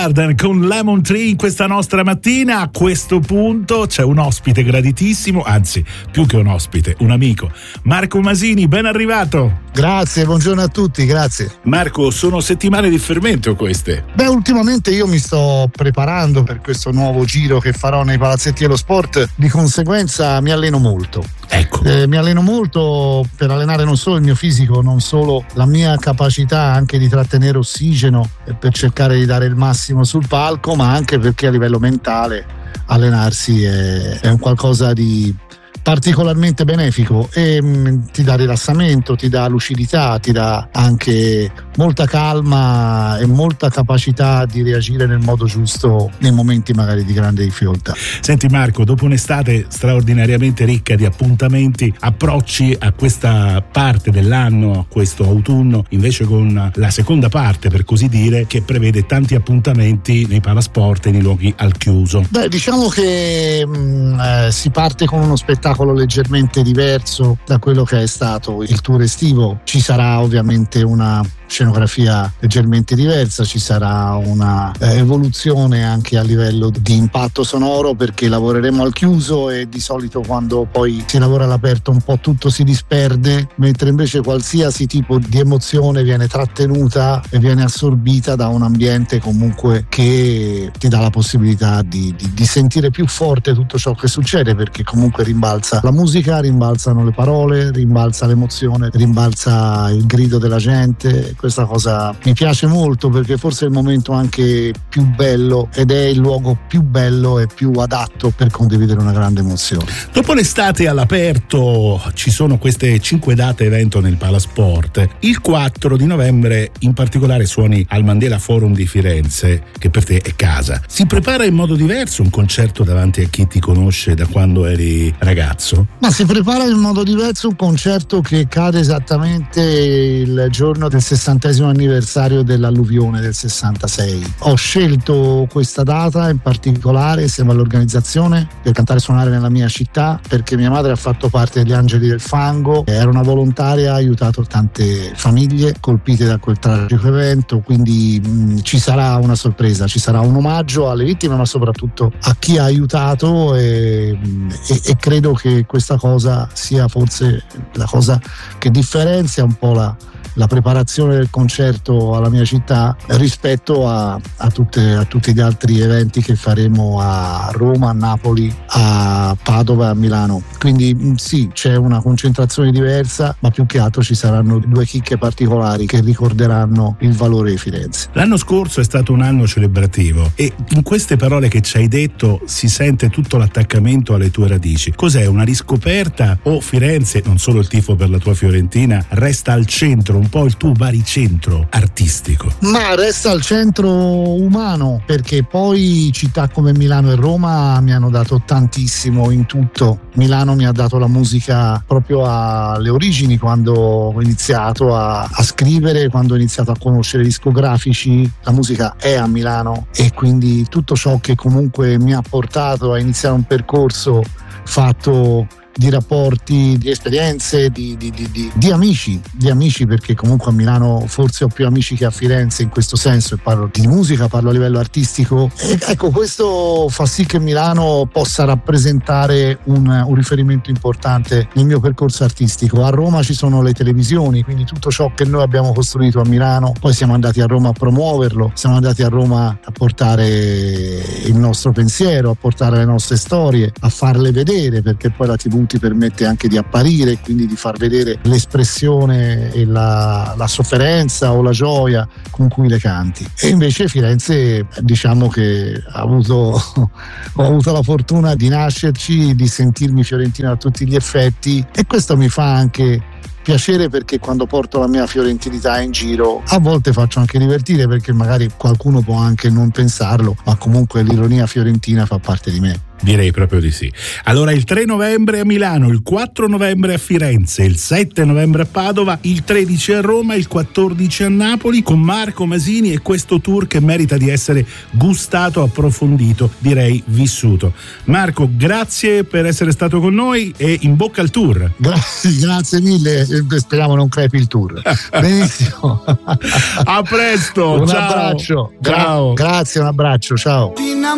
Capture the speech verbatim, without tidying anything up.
Soundgarden con Lemon Tree in questa nostra mattina. A questo punto c'è un ospite graditissimo, anzi più che un ospite, un amico, Marco Masini, ben arrivato. Grazie, buongiorno a tutti, grazie. Marco, sono settimane di fermento queste? Beh, ultimamente io mi sto preparando per questo nuovo giro che farò nei palazzetti dello sport, di conseguenza mi alleno molto. Ecco. Eh, mi alleno molto per allenare non solo il mio fisico, non solo la mia capacità anche di trattenere ossigeno e per cercare di dare il massimo sul palco, ma anche perché a livello mentale allenarsi è, è un qualcosa di particolarmente benefico e mh, ti dà rilassamento, ti dà lucidità, ti dà anche molta calma e molta capacità di reagire nel modo giusto nei momenti magari di grande difficoltà. Senti Marco, dopo un'estate straordinariamente ricca di appuntamenti, approcci a questa parte dell'anno, a questo autunno, invece con la seconda parte, per così dire, che prevede tanti appuntamenti nei palasport e nei luoghi al chiuso. Beh, diciamo che mh, eh, si parte con uno spettacolo leggermente diverso da quello che è stato il tour estivo. Ci sarà ovviamente una scenografia leggermente diversa, ci sarà una eh, evoluzione anche a livello di impatto sonoro, perché lavoreremo al chiuso e di solito quando poi si lavora all'aperto un po' tutto si disperde, mentre invece qualsiasi tipo di emozione viene trattenuta e viene assorbita da un ambiente comunque che ti dà la possibilità di, di, di sentire più forte tutto ciò che succede, perché comunque rimbalza la musica, rimbalzano le parole, rimbalza l'emozione, rimbalza il grido della gente. Questa cosa mi piace molto perché forse è il momento anche più bello ed è il luogo più bello e più adatto per condividere una grande emozione. Dopo l'estate all'aperto ci sono queste cinque date evento nel Palasport. Il quattro di novembre in particolare suoni al Mandela Forum di Firenze, che per te è casa. Si prepara in modo diverso un concerto davanti a chi ti conosce da quando eri ragazzo? Ma si prepara in modo diverso un concerto che cade esattamente il giorno del sessantesimo anniversario dell'alluvione del sessantasei. Ho scelto questa data in particolare insieme all'organizzazione per cantare e suonare nella mia città, perché mia madre ha fatto parte degli Angeli del Fango, era una volontaria, ha aiutato tante famiglie colpite da quel tragico evento, quindi mh, ci sarà una sorpresa, ci sarà un omaggio alle vittime ma soprattutto a chi ha aiutato e, e, e credo che questa cosa sia forse la cosa che differenzia un po' la la preparazione del concerto alla mia città rispetto a, a, tutte, a tutti gli altri eventi che faremo a Roma, a Napoli, a Padova, a Milano. Quindi sì, c'è una concentrazione diversa, ma più che altro ci saranno due chicche particolari che ricorderanno il valore di Firenze. L'anno scorso è stato un anno celebrativo e in queste parole che ci hai detto si sente tutto l'attaccamento alle tue radici. Cos'è, una riscoperta o Firenze, non solo il tifo per la tua Fiorentina, resta al centro, un po' il tuo baricentro artistico? Ma resta al centro umano, perché poi città come Milano e Roma mi hanno dato tantissimo in tutto. Milano mi ha dato la musica proprio alle origini, quando ho iniziato a, a scrivere, quando ho iniziato a conoscere discografici. La musica è a Milano e quindi tutto ciò che comunque mi ha portato a iniziare un percorso fatto di rapporti, di esperienze, di, di, di, di, di amici, di amici perché comunque a Milano forse ho più amici che a Firenze in questo senso, e parlo di musica, parlo a livello artistico. E ecco, questo fa sì che Milano possa rappresentare un, un riferimento importante nel mio percorso artistico. A Roma ci sono le televisioni, quindi tutto ciò che noi abbiamo costruito a Milano, poi siamo andati a Roma a promuoverlo, siamo andati a Roma a portare il nostro pensiero, a portare le nostre storie, a farle vedere, perché poi la tivù ti permette anche di apparire e quindi di far vedere l'espressione e la, la sofferenza o la gioia con cui le canti. E invece Firenze, diciamo che ha avuto, ho avuto la fortuna di nascerci, di sentirmi fiorentino a tutti gli effetti, e questo mi fa anche piacere, perché quando porto la mia fiorentinità in giro a volte faccio anche divertire, perché magari qualcuno può anche non pensarlo, ma comunque l'ironia fiorentina fa parte di me. Direi proprio di sì. Allora il tre novembre a Milano, il quattro novembre a Firenze, il sette novembre a Padova, il tredici a Roma, il quattordici a Napoli con Marco Masini e questo tour che merita di essere gustato, approfondito, direi vissuto. Marco, grazie per essere stato con noi e in bocca al tour. Grazie, grazie mille, speriamo non crepi il tour. Benissimo. A presto. Un ciao. abbraccio. Ciao. Gra- grazie, un abbraccio, ciao.